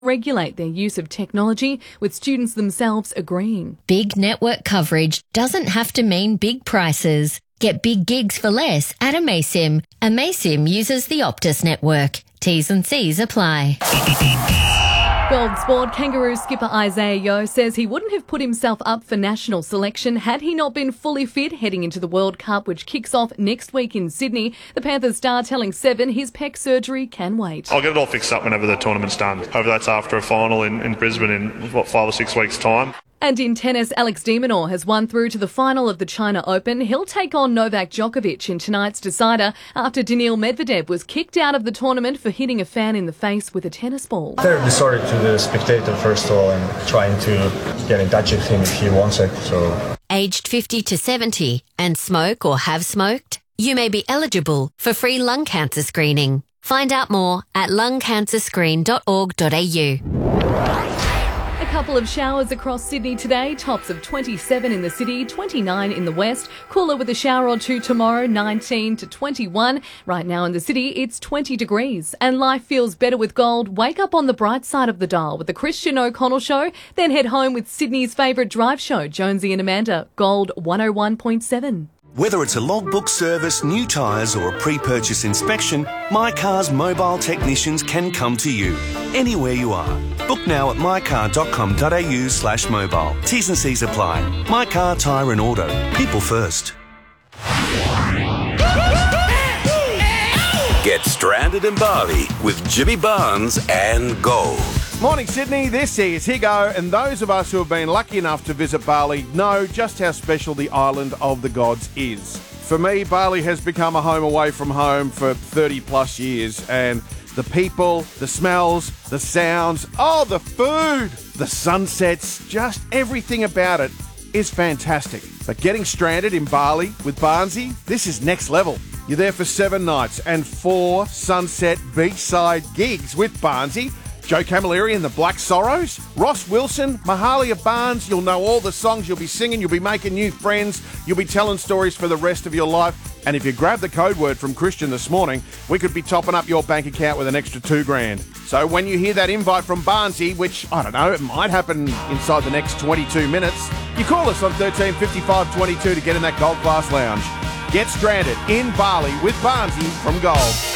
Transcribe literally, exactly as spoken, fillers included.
regulate their use of technology, with students themselves agreeing. Big network coverage doesn't have to mean big prices. Get big gigs for less at Amaysim. Amaysim uses the Optus network. T's and C's apply. Gold Sport Kangaroo skipper Isaiah Yeo says he wouldn't have put himself up for national selection had he not been fully fit heading into the World Cup, which kicks off next week in Sydney. The Panthers star telling Seven his pec surgery can wait. I'll get it all fixed up whenever the tournament's done. Hopefully that's after a final in, in Brisbane in, what, five or six weeks' time. And in tennis, Alex de Minaur has won through to the final of the China Open. He'll take on Novak Djokovic in tonight's decider after Daniil Medvedev was kicked out of the tournament for hitting a fan in the face with a tennis ball. Terribly sorry to the spectator, first of all, and trying to get in touch with him if he wants it. So, aged fifty to seventy and smoke or have smoked, you may be eligible for free lung cancer screening. Find out more at lung cancer screen dot org dot a u. A couple of showers across Sydney today, tops of twenty-seven in the city, twenty-nine in the west. Cooler with a shower or two tomorrow, nineteen to twenty-one. Right now in the city, it's twenty degrees. And life feels better with gold. Wake up on the bright side of the dial with the Christian O'Connell Show. Then head home with Sydney's favourite drive show, Jonesy and Amanda, Gold one oh one point seven. Whether it's a logbook service, new tyres or a pre-purchase inspection, My Car's mobile technicians can come to you, anywhere you are. Book now at my car dot com dot a u slash mobile. T's and C's apply. My Car, Tyre and Auto. People first. Get stranded in Bali with Jimmy Barnes and Gold. Morning, Sydney. This is Higo, and those of us who have been lucky enough to visit Bali know just how special the island of the gods is. For me, Bali has become a home away from home for thirty plus years, and the people, the smells, the sounds, oh, the food, the sunsets, just everything about it is fantastic. But getting stranded in Bali with Barnsey, this is next level. You're there for seven nights and four sunset beachside gigs with Barnsey, Joe Camilleri and the Black Sorrows, Ross Wilson, Mahalia Barnes. You'll know all the songs you'll be singing. You'll be making new friends. You'll be telling stories for the rest of your life. And if you grab the code word from Christian this morning, we could be topping up your bank account with an extra two grand. So when you hear that invite from Barnsey, which, I don't know, it might happen inside the next twenty-two minutes, you call us on thirteen fifty-five twenty-two to get in that Gold Class Lounge. Get stranded in Bali with Barnsey from Gold.